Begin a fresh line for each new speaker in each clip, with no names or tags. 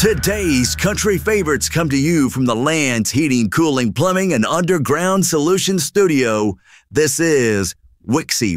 Today's country favorites come to you from the Land's Heating, Cooling, Plumbing, and Underground Solutions Studio. This is Wixie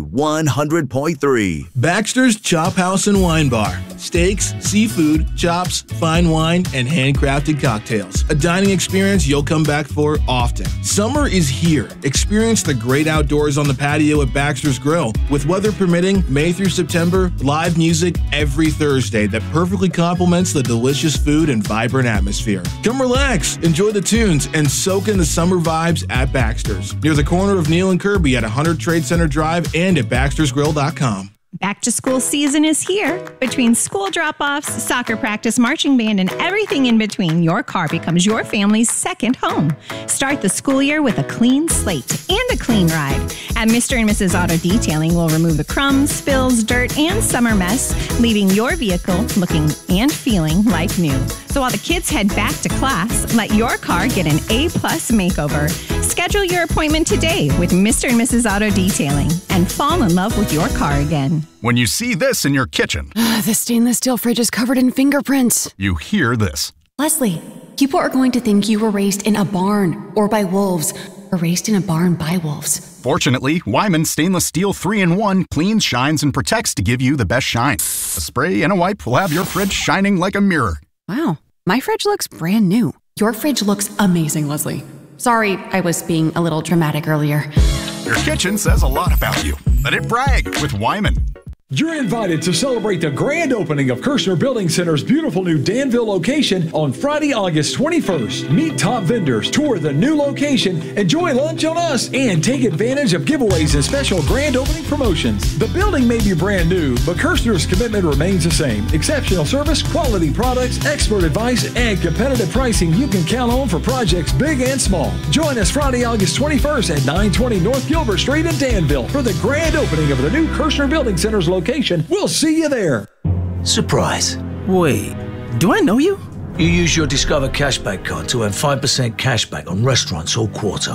100.3.
Baxter's Chop House and Wine Bar. Steaks, seafood, chops, fine wine, and handcrafted cocktails. A dining experience you'll come back for often. Summer is here. Experience the great outdoors on the patio at Baxter's Grill. With weather permitting, May through September, live music every Thursday that perfectly complements the delicious food and vibrant atmosphere. Come relax, enjoy the tunes, and soak in the summer vibes at Baxter's. Near the corner of Neal and Kirby at 100 Trade Center Drive and at baxtersgrill.com.
Back to school season is here. Between school drop-offs, soccer practice, marching band, and everything in between, your car becomes your family's second home. Start the school year with a clean slate and a clean ride. At Mr. and Mrs. Auto Detailing, we'll remove the crumbs, spills, dirt, and summer mess, leaving your vehicle looking and feeling like new. So while the kids head back to class, let your car get an A-plus makeover. Schedule your appointment today with Mr. and Mrs. Auto Detailing and fall in love with your car again.
When you see this in your kitchen,
the stainless steel fridge is covered in fingerprints.
You hear this.
Leslie, people are going to think you were raised in a barn or by wolves, or raised in a barn by wolves.
Fortunately, Wyman Stainless Steel 3-in-1 cleans, shines, and protects to give you the best shine. A spray and a wipe will have your fridge shining like a mirror.
Wow, my fridge looks brand new. Your fridge looks amazing, Leslie. Sorry, I was being a little dramatic earlier.
Your kitchen says a lot about you. Let it brag with Wyman.
You're invited to celebrate the grand opening of Kirshner Building Center's beautiful new Danville location on Friday, August 21st. Meet top vendors, tour the new location, enjoy lunch on us, and take advantage of giveaways and special grand opening promotions. The building may be brand new, but Kirshner's commitment remains the same. Exceptional service, quality products, expert advice, and competitive pricing you can count on for projects big and small. Join us Friday, August 21st at 920 North Gilbert Street in Danville for the grand opening of the new Kirshner Building Center's location. We'll see you there.
Surprise.
Wait, do I know you?
You use your Discover Cashback card to earn 5% cashback on restaurants all quarter.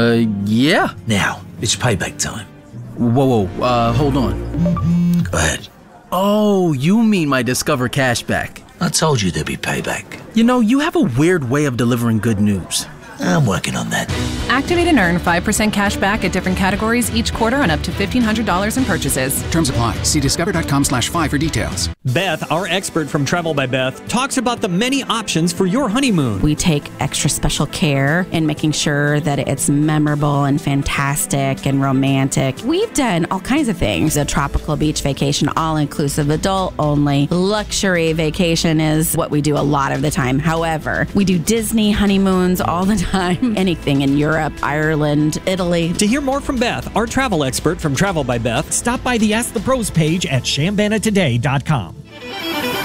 Yeah.
Now, it's payback time.
Whoa, hold on.
Go ahead.
Oh, you mean my Discover Cashback.
I told you there'd be payback.
You know, you have a weird way of delivering good news.
I'm working on that.
Activate and earn 5% cash back at different categories each quarter on up to $1,500 in purchases.
Terms apply. See discover.com/5 for details.
Beth, our expert from Travel by Beth, talks about the many options for your honeymoon.
We take extra special care in making sure that it's memorable and fantastic and romantic. We've done all kinds of things. A tropical beach vacation, all-inclusive, adult-only. Luxury vacation is what we do a lot of the time. However, we do Disney honeymoons all the time. Anything in Europe, Ireland, Italy.
To hear more from Beth, our travel expert from Travel by Beth, stop by the Ask the Pros page at ShambanaToday.com.